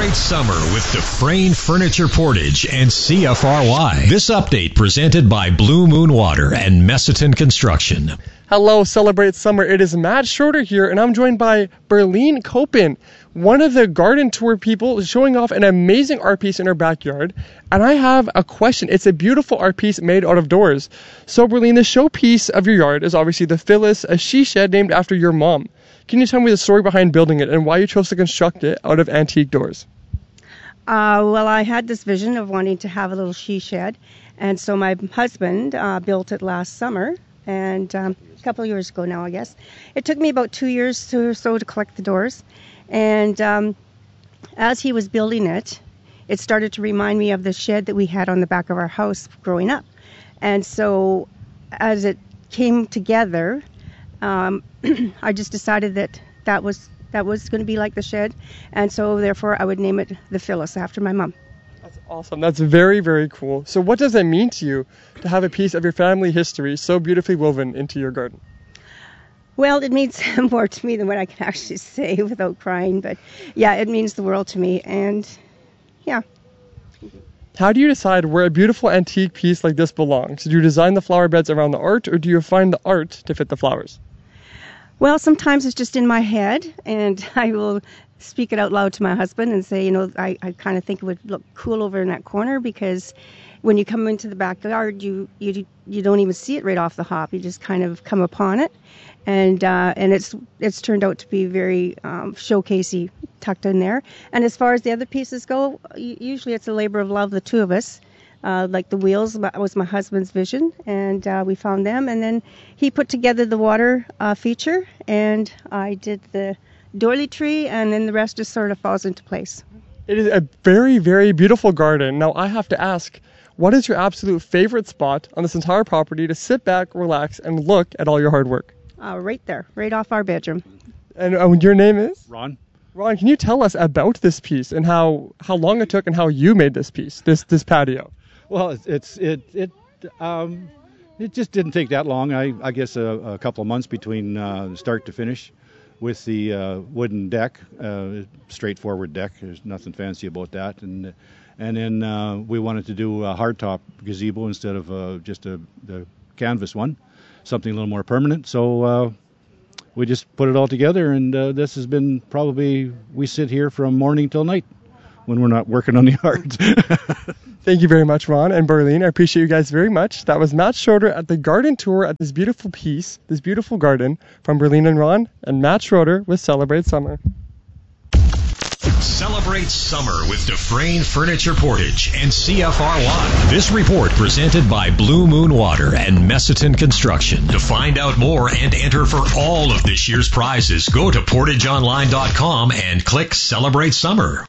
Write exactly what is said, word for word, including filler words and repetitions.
Celebrate summer with Dufresne Furniture Portage and C F R Y. This update presented by Blue Moon Water and Messiton Construction. Hello, Celebrate Summer. It is Matt Schroeder here, and I'm joined by Berlene Koppen, one of the garden tour people showing off an amazing art piece in her backyard. And I have a question. It's a beautiful art piece made out of doors. So, Berlene, the showpiece of your yard is obviously the Phyllis, a she shed named after your mom. Can you tell me the story behind building it and why you chose to construct it out of antique doors? Uh, well, I had this vision of wanting to have a little she shed, and so my husband uh, built it last summer, and um, a couple of years ago now, I guess. It took me about two years or so to collect the doors, and um, as he was building it, it started to remind me of the shed that we had on the back of our house growing up. And so as it came together, um, I just decided that that was that was going to be like the shed, and so therefore I would name it the Phyllis after my mom. That's awesome. That's very, very cool. So what does it mean to you to have a piece of your family history so beautifully woven into your garden? Well, it means more to me than what I can actually say without crying, but yeah, it means the world to me, and yeah. How do you decide where a beautiful antique piece like this belongs? Do you design the flower beds around the art, or do you find the art to fit the flowers? Well, sometimes it's just in my head, and I will speak it out loud to my husband and say, you know, I, I kind of think it would look cool over in that corner, because when you come into the backyard, you you you don't even see it right off the hop. You just kind of come upon it, and uh, and it's it's turned out to be very um, showcasey, tucked in there. And as far as the other pieces go, usually it's a labor of love, the two of us. Uh, like the wheels was my husband's vision, and uh, we found them, and then he put together the water uh, feature, and I did the doily tree, and then the rest just sort of falls into place. It is a very, very beautiful garden. Now I have to ask, what is your absolute favorite spot on this entire property to sit back, relax, and look at all your hard work? Uh, right there, right off our bedroom. And uh, your name is? Ron. Ron, can you tell us about this piece and how, how long it took and how you made this piece, this this patio? Well, it's, it's it it um, it just didn't take that long. I I guess a, a couple of months between uh, start to finish, with the uh, wooden deck, uh, straightforward deck. There's nothing fancy about that, and and then uh, we wanted to do a hardtop gazebo instead of uh, just a the canvas one, something a little more permanent. So uh, we just put it all together, and uh, this has been probably we sit here from morning till night when we're not working on the yard. Thank you very much, Ron and Berlene. I appreciate you guys very much. That was Matt Schroeder at the garden tour at this beautiful piece, this beautiful garden from Berlene and Ron, and Matt Schroeder with Celebrate Summer. Celebrate summer with Dufresne Furniture Portage and C F R Y. This report presented by Blue Moon Water and Messiton Construction. To find out more and enter for all of this year's prizes, go to portage online dot com and click Celebrate Summer.